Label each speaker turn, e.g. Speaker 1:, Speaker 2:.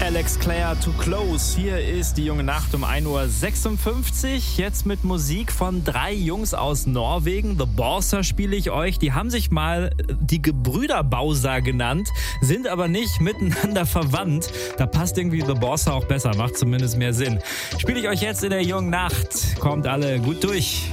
Speaker 1: Alex Clare, Too Close. Hier ist die junge Nacht um 1.56 Uhr. Jetzt mit Musik von 3 Jungs aus Norwegen. The Borsa spiele ich euch. Die haben sich mal die Gebrüder Bausa genannt, sind aber nicht miteinander verwandt. Da passt irgendwie The Borsa auch besser, macht zumindest mehr Sinn. Spiele ich euch jetzt in der jungen Nacht. Kommt alle gut durch.